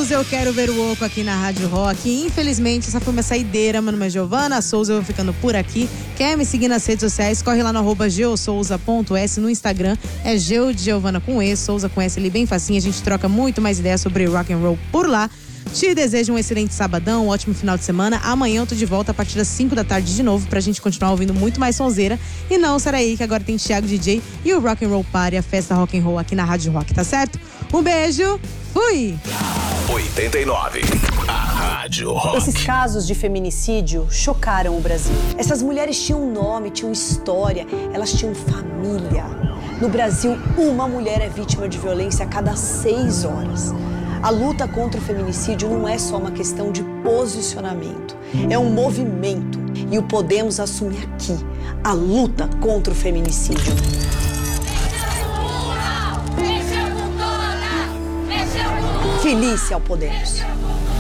Souza, eu quero ver o Oco aqui na Rádio Rock. Infelizmente, essa foi uma saideira, mano, mas Giovana Souza, eu vou ficando por aqui. Quer me seguir nas redes sociais? Corre lá no @geosouza.s no Instagram. É Geo de Giovana com E, Souza com S ali, bem facinho. A gente troca muito mais ideias sobre rock and roll por lá. Te desejo um excelente sabadão, um ótimo final de semana. Amanhã eu tô de volta a partir das 5 da tarde de novo pra gente continuar ouvindo muito mais sonzeira. E não, será aí que agora tem Thiago DJ e o Rock and Roll Party, a festa rock and roll aqui na Rádio Rock, tá certo? Um beijo, fui! 89, a Rádio Rock. Esses casos de feminicídio chocaram o Brasil. Essas mulheres tinham um nome, tinham história, elas tinham família. No Brasil, uma mulher é vítima de violência a cada 6 horas. A luta contra o feminicídio não é só uma questão de posicionamento, é um movimento e o podemos assumir aqui, a luta contra o feminicídio. Feliz ao Podemos.